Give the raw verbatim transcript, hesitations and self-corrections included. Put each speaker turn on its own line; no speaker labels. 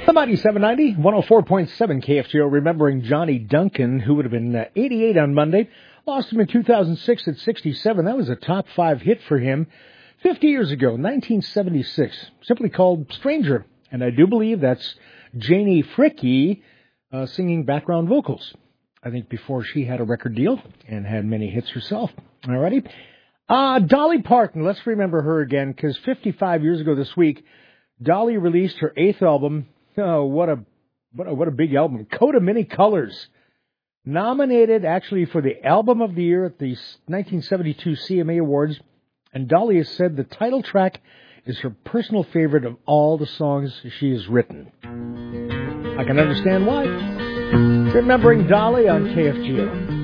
ninety-seven ninety, one oh four point seven K F G O, remembering Johnny Duncan, who would have been uh, eighty-eight on Monday. Lost him in two thousand six at sixty-seven. That was a top five hit for him fifty years ago, nineteen seventy-six, simply called Stranger. And I do believe that's Janie Fricke uh, singing background vocals. I think before she had a record deal and had many hits herself. Alrighty. Uh, Dolly Parton, let's remember her again, because fifty-five years ago this week, Dolly released her eighth album. Oh, what a what a, what a big album. Coat of Many Colors. Nominated actually for the Album of the Year at the nineteen seventy-two C M A Awards. And Dolly has said the title track is her personal favorite of all the songs she has written. I can understand why. Remembering Dolly on K F G O.